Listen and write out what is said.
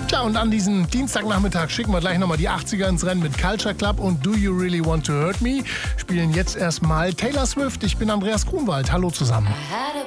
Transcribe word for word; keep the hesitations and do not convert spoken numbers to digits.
Ja, und an diesem Dienstagnachmittag schicken wir gleich nochmal die achtziger ins Rennen mit Culture Club und Do You Really Want to Hurt Me? Spielen jetzt erstmal Taylor Swift. Ich bin Andreas Grunwald. Hallo zusammen.